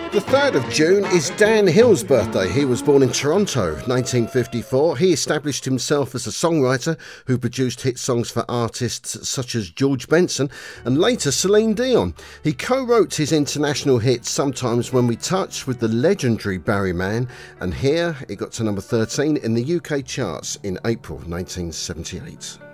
The 3rd of June is Dan Hill's birthday. He was born in Toronto, 1954. He established himself as a songwriter who produced hit songs for artists such as George Benson and later Celine Dion. He co-wrote his international hit Sometimes When We Touch with the legendary Barry Mann, and here it got to number 13 in the UK charts in April 1978.